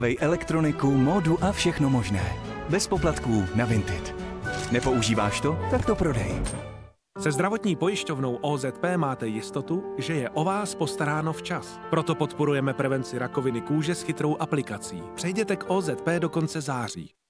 Vej elektroniku, módu a všechno možné. Bez poplatků na Vinted. Nepoužíváš to? Tak to prodej. Se zdravotní pojišťovnou OZP máte jistotu, že je o vás postaráno včas. Proto podporujeme prevenci rakoviny kůže s chytrou aplikací. Přejděte k OZP do konce září.